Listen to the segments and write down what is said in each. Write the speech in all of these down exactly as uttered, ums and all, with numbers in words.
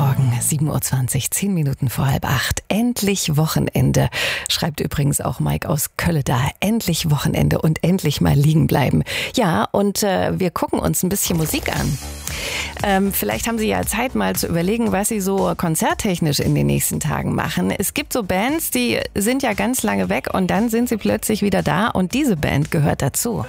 Morgen, sieben Uhr zwanzig, zehn Minuten vor halb acht. Endlich Wochenende, schreibt übrigens auch Mike aus Kölle da. Endlich Wochenende und endlich mal liegen bleiben. Ja, und äh, wir gucken uns ein bisschen Musik an. Ähm, vielleicht haben Sie ja Zeit, mal zu überlegen, was Sie so konzerttechnisch in den nächsten Tagen machen. Es gibt so Bands, die sind ja ganz lange weg und dann sind sie plötzlich wieder da und diese Band gehört dazu.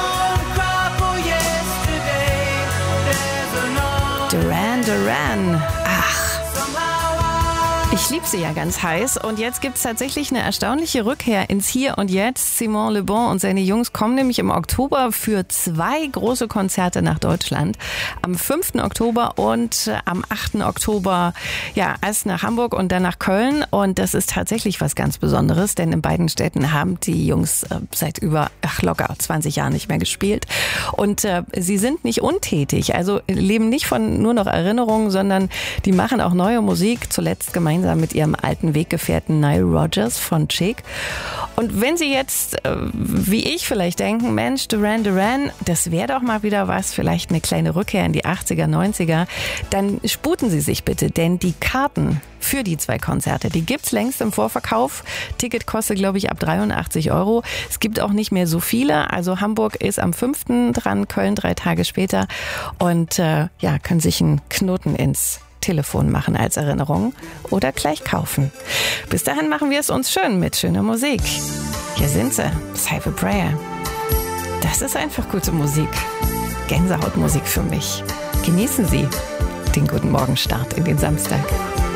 Duran Duran. Ach. Ich liebe sie ja ganz heiß und jetzt gibt es tatsächlich eine erstaunliche Rückkehr ins Hier und Jetzt. Simon Le Bon und seine Jungs kommen nämlich im Oktober für zwei große Konzerte nach Deutschland. Am fünften Oktober und am achten Oktober ja erst nach Hamburg und dann nach Köln. Und das ist tatsächlich was ganz Besonderes, denn in beiden Städten haben die Jungs äh, seit über ach, locker zwanzig Jahren nicht mehr gespielt. Und äh, sie sind nicht untätig, also leben nicht von nur noch Erinnerungen, sondern die machen auch neue Musik, zuletzt gemeinsam mit ihrem alten Weggefährten Nile Rodgers von Chic. Und wenn Sie jetzt, äh, wie ich vielleicht denken, Mensch, Duran Duran, das wäre doch mal wieder was, vielleicht eine kleine Rückkehr in die achtziger, neunziger, dann sputen Sie sich bitte, denn die Karten für die zwei Konzerte, die gibt's längst im Vorverkauf. Ticket kostet, glaube ich, ab dreiundachtzig Euro. Es gibt auch nicht mehr so viele. Also Hamburg ist am fünften dran, Köln drei Tage später. Und äh, ja, können sich einen Knoten ins Telefon machen als Erinnerung oder gleich kaufen. Bis dahin machen wir es uns schön mit schöner Musik. Hier sind sie, Save a Prayer. Das ist einfach gute Musik. Gänsehautmusik für mich. Genießen Sie den guten Morgenstart in den Samstag.